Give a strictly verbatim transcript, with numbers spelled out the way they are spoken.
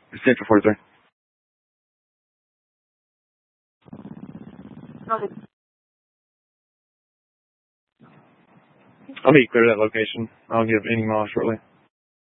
Central forty-three. Okay. I'll be clear that location. I'll give any mile shortly.